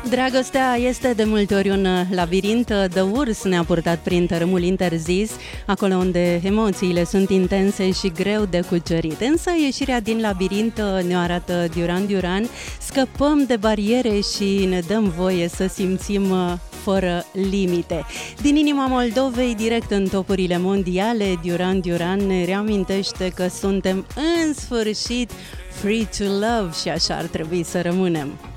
Dragostea este de multe ori un labirint. The Urs ne-a purtat prin tărâmul interzis, acolo unde emoțiile sunt intense și greu de cucerit. Însă ieșirea din labirint ne arată Duran Duran. Scăpăm de bariere și ne dăm voie să simțim fără limite. Din inima Moldovei, direct în topurile mondiale, Duran Duran ne reamintește că suntem în sfârșit free to love și așa ar trebui să rămânem.